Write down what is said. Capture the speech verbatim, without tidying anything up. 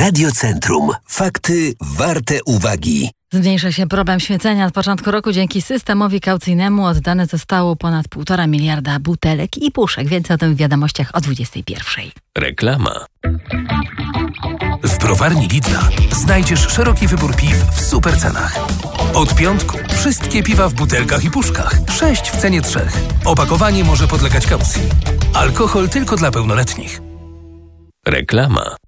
Radio Centrum. Fakty warte uwagi. Zmniejsza się problem śmiecenia. Od początku roku dzięki systemowi kaucyjnemu oddane zostało ponad półtora miliarda butelek i puszek. Więcej o tym w wiadomościach o dwudziestej pierwszej. Reklama. W browarni Lidla znajdziesz szeroki wybór piw w super cenach. Od piątku wszystkie piwa w butelkach i puszkach. Sześć w cenie trzech. Opakowanie może podlegać kaucji. Alkohol tylko dla pełnoletnich. Reklama.